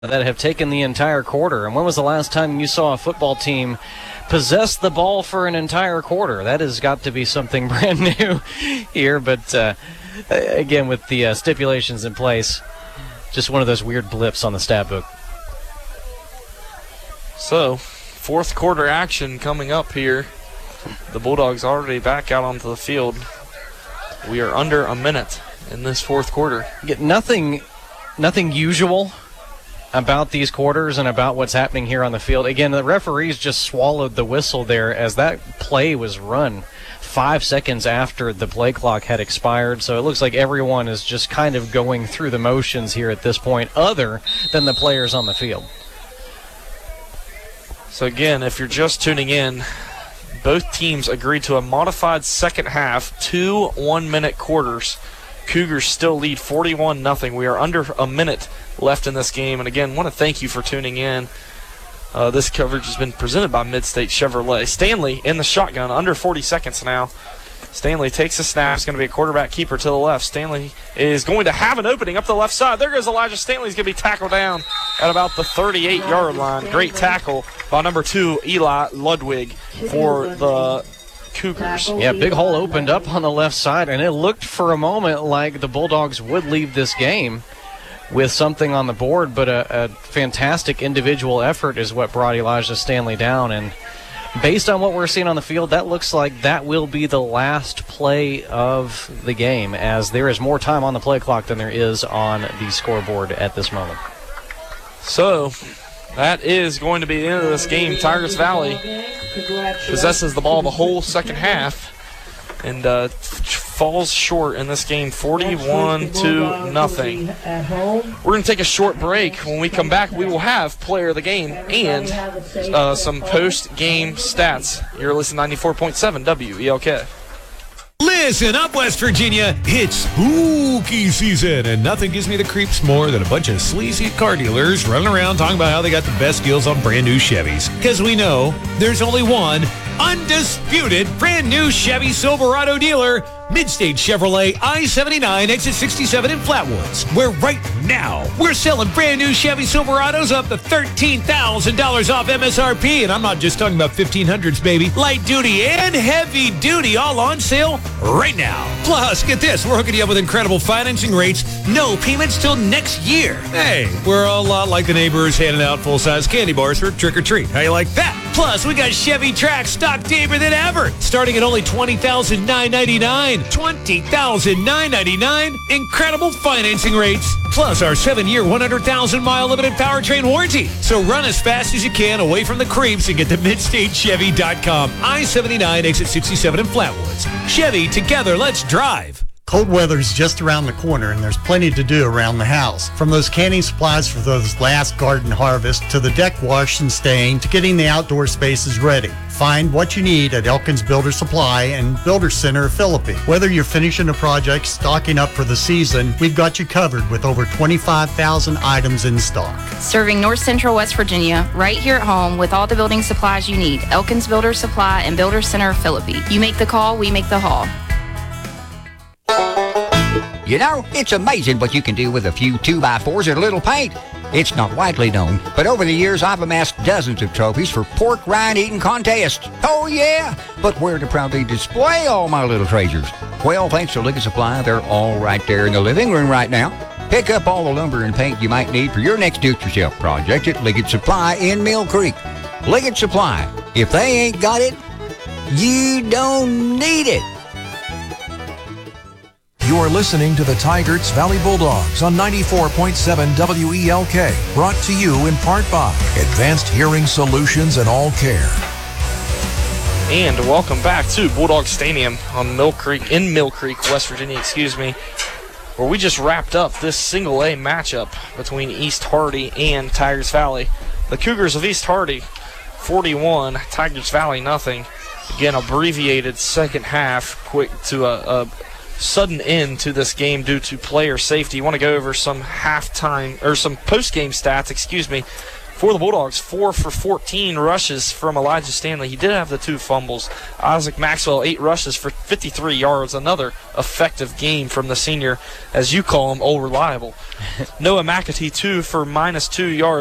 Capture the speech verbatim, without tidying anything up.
that have taken the entire quarter. And when was the last time you saw a football team possess the ball for an entire quarter? That has got to be something brand new here. But uh, again, with the uh, stipulations in place, just one of those weird blips on the stat book. So, fourth quarter action coming up here. The Bulldogs already back out onto the field. We are under a minute in this fourth quarter. Get nothing, nothing usual about these quarters and about what's happening here on the field. Again, the referees just swallowed the whistle there as that play was run five seconds after the play clock had expired. So it looks like everyone is just kind of going through the motions here at this point, other than the players on the field. So again, if you're just tuning in, both teams agreed to a modified second half, two one-minute quarters. Cougars still lead forty-one nothing. We are under a minute left in this game. And again, want to thank you for tuning in. Uh, this coverage has been presented by Midstate Chevrolet. Stanley in the shotgun, under forty seconds now. Stanley takes a snap. It's going to be a quarterback keeper to the left. Stanley is going to have an opening up the left side. There goes Elijah Stanley. He's going to be tackled down at about the thirty-eight-yard line. Great tackle by number two, Eli Ludwig, for the Cougars. Yeah, big hole opened up on the left side, and it looked for a moment like the Bulldogs would leave this game with something on the board, but a, a fantastic individual effort is what brought Elijah Stanley down. And based on what we're seeing on the field, that looks like that will be the last play of the game, as there is more time on the play clock than there is on the scoreboard at this moment. So that is going to be the end of this game. Tigers Valley possesses the ball the whole second half and uh, falls short in this game, forty-one to nothing. We're going to take a short break. When we come back, we will have player of the game and uh, some post-game stats. You're listening to ninety-four point seven W E L K. Listen up, West Virginia. It's spooky season, and nothing gives me the creeps more than a bunch of sleazy car dealers running around talking about how they got the best deals on brand new Chevys. Because we know there's only one undisputed brand new Chevy Silverado dealer, Midstate Chevrolet, I seventy-nine, exit sixty-seven in Flatwoods, where right now we're selling brand new Chevy Silverados up to thirteen thousand dollars off M S R P. And I'm not just talking about fifteen hundreds, baby. Light duty and heavy duty all on sale right now. Plus, get this, we're hooking you up with incredible financing rates, no payments till next year. Hey, we're a lot like the neighbors handing out full-size candy bars for trick or treat. How you like that? Plus, we got Chevy Trax stock deeper than ever, starting at only twenty thousand nine hundred ninety-nine dollars. twenty thousand nine hundred ninety-nine dollars. Incredible financing rates. Plus our seven-year, one hundred thousand mile limited powertrain warranty. So run as fast as you can away from the creeps and get to midstate chevy dot com. I seventy-nine, exit sixty-seven in Flatwoods. Chevy, together, let's drive. Cold weather's just around the corner, and there's plenty to do around the house. From those canning supplies for those last garden harvests to the deck wash and stain to getting the outdoor spaces ready. Find what you need at Elkins Builder Supply and Builder Center of Philippi. Whether you're finishing a project, stocking up for the season, we've got you covered with over twenty-five thousand items in stock. Serving North Central West Virginia, right here at home with all the building supplies you need. Elkins Builder Supply and Builder Center of Philippi. You make the call, we make the haul. You know, it's amazing what you can do with a few two by fours and a little paint. It's not widely known, but over the years I've amassed dozens of trophies for pork rind eating contests. Oh yeah, but where to proudly display all my little treasures? Well, thanks to Liggett Supply, they're all right there in the living room right now. Pick up all the lumber and paint you might need for your next do-it-yourself project at Liggett Supply in Mill Creek. Liggett Supply, if they ain't got it, you don't need it. You are listening to the Tigers Valley Bulldogs on ninety-four point seven W E L K, brought to you in part by Advanced Hearing Solutions and All Care. And welcome back to Bulldog Stadium on Mill Creek, in Mill Creek, West Virginia, excuse me, where we just wrapped up this single A matchup between East Hardy and Tigers Valley. The Cougars of East Hardy, forty-one, Tigers Valley, nothing. Again, abbreviated second half, quick to a, a sudden end to this game due to player safety. You want to go over some halftime or some post-game stats, excuse me, For the Bulldogs, four for fourteen rushes from Elijah Stanley. He did have the two fumbles. Isaac Maxwell, eight rushes for fifty-three yards. Another effective game from the senior, as you call him, old reliable. Noah McAtee, two for minus two yards.